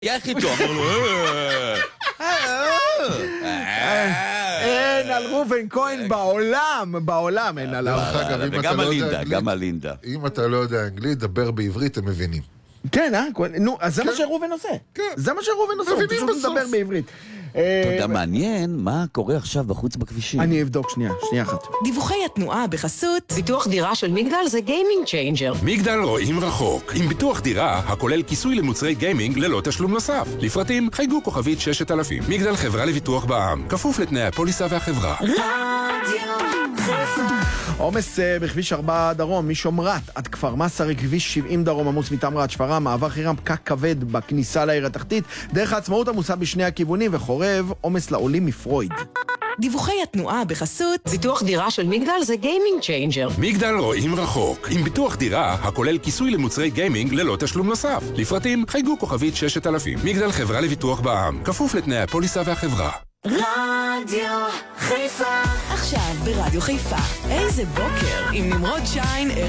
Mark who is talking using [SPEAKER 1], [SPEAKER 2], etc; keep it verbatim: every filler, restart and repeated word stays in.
[SPEAKER 1] יא אחי טוב, אמר לו,
[SPEAKER 2] אין על ראובן כהן בעולם, בעולם אין עליו.
[SPEAKER 1] וגם על לינדה, גם על לינדה.
[SPEAKER 3] אם אתה לא יודע אנגלית, דבר בעברית, הם מבינים.
[SPEAKER 2] כן, אה? נו, אז זה מה שראובן עושה. זה מה שראובן עושה, הוא פשוט מדבר בעברית.
[SPEAKER 1] אתה יודע, מעניין מה קורה עכשיו בחוץ בכבישים.
[SPEAKER 2] אני אבדוק שנייה, שנייה אחת.
[SPEAKER 4] דיווחי התנועה בחסות ביטוח דירה של מגדל זה גיימינג צ'יינג'ר.
[SPEAKER 5] מגדל רואים רחוק, עם ביטוח דירה הכולל כיסוי למוצרי גיימינג ללא תשלום נוסף. לפרטים חייגו כוכבית ששת אלפים. מגדל חברה לביטוח בע"מ, כפוף לתנאי הפוליסה והחברה.
[SPEAKER 2] עומס בכביש ארבע דרום, משומרת עד כפר מסר, כביש שבעים דרום עמוס מטמרה עד שפרעם, מעבר חירם פקק כבד בכניסה לעיר התחתית, דרך העצמאות עמוסה בשני הכיוונים, וחורב עומס לעולים מפרויד.
[SPEAKER 4] דיווחי התנועה בחסות ביטוח דירה של מגדל זה גיימינג צ'יינג'ר.
[SPEAKER 5] מגדל רואים רחוק, עם ביטוח דירה הכולל כיסוי למוצרי גיימינג ללא תשלום נוסף. לפרטים חייגו כוכבית ששת אלפים. מגדל חברה לביטוח בע"מ, כפוף לתנאי הפוליסה והחברה.
[SPEAKER 4] רדיו חיפה. עכשיו ברדיו חיפה, איזה בוקר עם נמרוד שיין.